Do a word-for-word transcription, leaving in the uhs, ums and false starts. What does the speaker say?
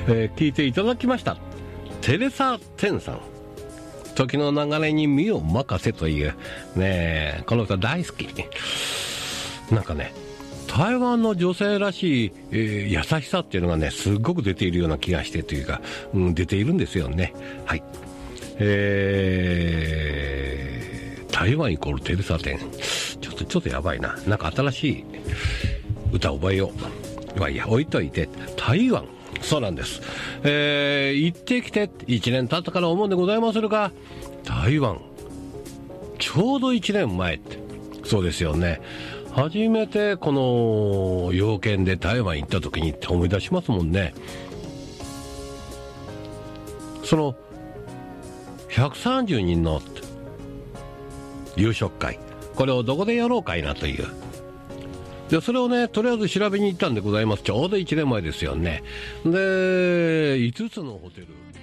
えー、聞いていただきました。テレサ・テンさん、時の流れに身を任せというねえ、この人大好き。なんかね、台湾の女性らしい、えー、優しさっていうのがね、すごく出ているような気がしてというか、うん、出ているんですよね。はい。えー、台湾イコールテレサ店。ちょっと、ちょっとやばいな。なんか新しい歌覚えよう。まあいいや、置いといて。台湾。そうなんです。えー、行ってきて、一年経ったから思うんでございまするが、台湾。ちょうど一年前って。そうですよね。初めてこの要件で台湾行った時にって思い出しますもんね。そのひゃくさんじゅうにんの夕食会、これをどこでやろうかいなという。でそれをね、とりあえず調べに行ったんでございます。ちょうどいちねんまえですよね。でいつつのホテル